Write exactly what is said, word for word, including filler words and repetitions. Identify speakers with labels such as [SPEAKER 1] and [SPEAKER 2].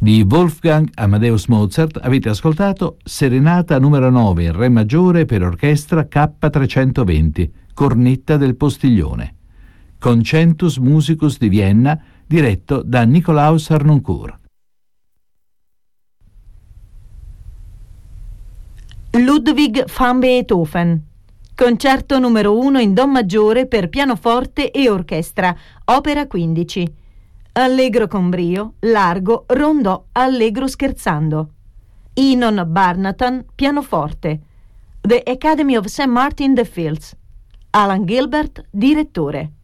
[SPEAKER 1] Di Wolfgang Amadeus Mozart avete ascoltato Serenata numero nove in Re maggiore per orchestra K trecentoventi, cornetta del Postiglione. Concentus Musicus di Vienna, diretto da Nikolaus Harnoncourt.
[SPEAKER 2] Ludwig van Beethoven. Concerto numero uno in Do maggiore per pianoforte e orchestra, opera quindici. Allegro con brio, largo, rondò, allegro scherzando. Inon Barnatan, pianoforte. The Academy of Saint Martin the Fields. Alan Gilbert, direttore.